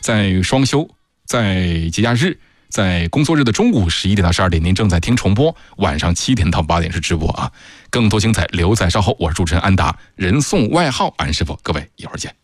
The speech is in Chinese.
在双休、在节假日、在工作日的中午11点到12点，您正在听重播；晚上7点到8点是直播啊。更多精彩留在稍后，我是主持人安达，人送外号安师傅，各位一会儿见。